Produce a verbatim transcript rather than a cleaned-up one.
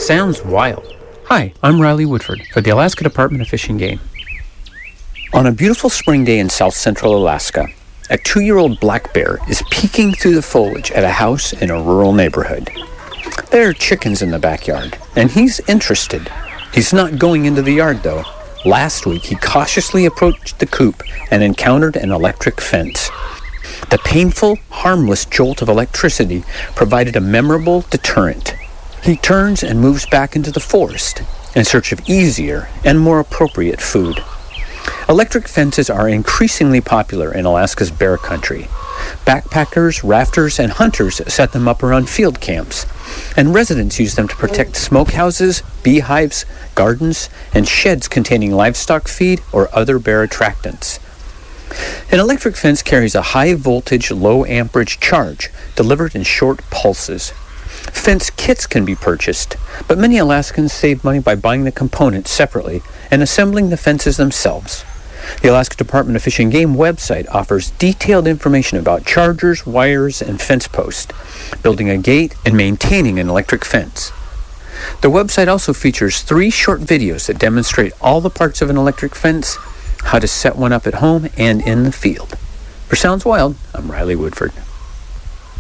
Sounds wild. Hi, I'm Riley Woodford for the Alaska Department of Fish and Game. On a beautiful spring day in south central Alaska, a two-year-old black bear is peeking through the foliage at a house in a rural neighborhood. There are chickens in the backyard, and he's interested. He's not going into the yard, though. Last week, he cautiously approached the coop and encountered an electric fence. The painful, harmless jolt of electricity provided a memorable deterrent. He turns and moves back into the forest in search of easier and more appropriate food. Electric fences are increasingly popular in Alaska's bear country. Backpackers, rafters, and hunters set them up around field camps, and residents use them to protect smokehouses, beehives, gardens, and sheds containing livestock feed or other bear attractants. An electric fence carries a high-voltage, low-amperage charge delivered in short pulses. Fence kits can be purchased, but many Alaskans save money by buying the components separately and assembling the fences themselves. The Alaska Department of Fish and Game website offers detailed information about chargers, wires, and fence posts, building a gate, and maintaining an electric fence. The website also features three short videos that demonstrate all the parts of an electric fence, how to set one up at home and in the field. For Sounds Wild, I'm Riley Woodford.